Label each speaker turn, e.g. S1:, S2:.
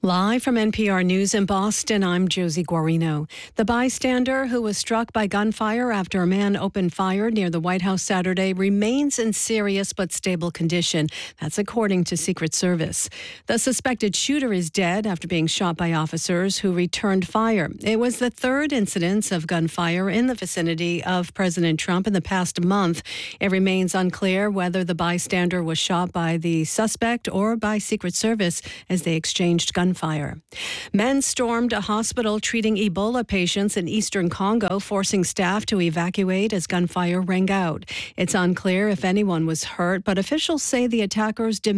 S1: Live from NPR News in Boston, I'm Josie Guarino. The bystander who was struck by gunfire after a man opened fire near the White House Saturday remains in serious but stable condition. That's according to Secret Service. The suspected shooter is dead after being shot by officers who returned fire. It was the third incidence of gunfire in the vicinity of President Trump in the past month. It remains unclear whether the bystander was shot by the suspect or by Secret Service as they exchanged gunfire. Men stormed a hospital treating Ebola patients in eastern Congo, forcing staff to evacuate as gunfire rang out. It's unclear if anyone was hurt, but officials say the attackers